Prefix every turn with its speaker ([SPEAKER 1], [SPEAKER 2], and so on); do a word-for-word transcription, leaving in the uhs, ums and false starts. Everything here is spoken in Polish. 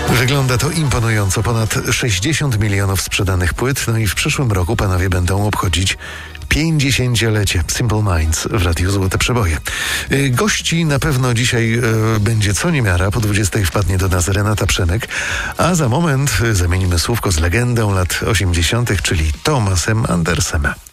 [SPEAKER 1] Wygląda to imponująco. Ponad sześćdziesiąt milionów sprzedanych płyt. No i w przyszłym roku panowie będą obchodzić pięćdziesięciolecie Simple Minds w Radiu Złote Przeboje. Y, Gości na pewno dzisiaj y, będzie co niemiara. Po dwudziestej wpadnie do nas Renata Przemek, a za moment y, zamienimy słówko z legendą lat osiemdziesiątych, czyli Thomasem Andersem.